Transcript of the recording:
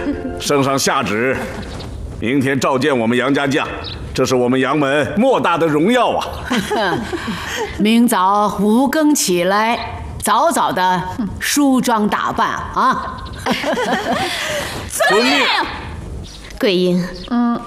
圣上下旨，明天召见我们杨家将，这是我们杨门莫大的荣耀啊！ 明早5更起来，早早的梳妆打扮啊！ 遵命。 桂英，